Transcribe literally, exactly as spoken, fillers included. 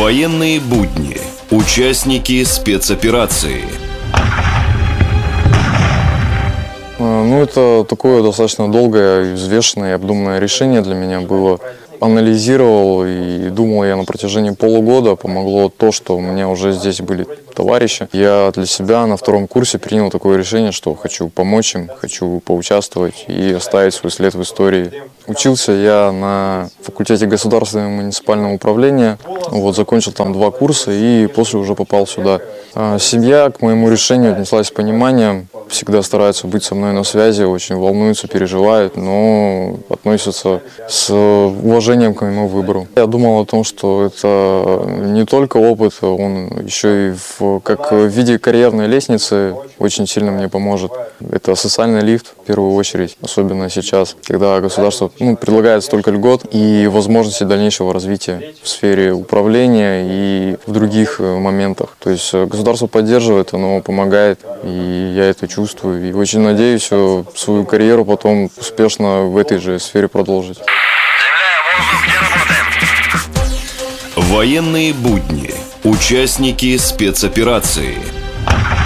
Военные будни. Участники спецоперации. Ну, это такое достаточно долгое, взвешенное и обдуманное решение для меня было. Анализировал и думал я на протяжении полугода. Помогло то, что у меня уже здесь были товарищи. Я для себя на втором курсе принял такое решение, что хочу помочь им, хочу поучаствовать и оставить свой след в истории. Учился я на факультете государственного и муниципального управления. Вот, закончил там два курса и после уже попал сюда. Семья к моему решению отнеслась с пониманием. Всегда стараются быть со мной на связи, очень волнуются, переживают, но относятся с уважением к моему выбору. Я думал о том, что это не только опыт, он еще и в, как в виде карьерной лестницы очень сильно мне поможет. Это социальный лифт в первую очередь, особенно сейчас, когда государство ну, предлагает столько льгот и возможностей дальнейшего развития в сфере управления и в других моментах. То есть государство поддерживает, оно помогает, и я это чувствую. И очень надеюсь свою карьеру потом успешно в этой же сфере продолжить. Военные будни. Участники спецоперации.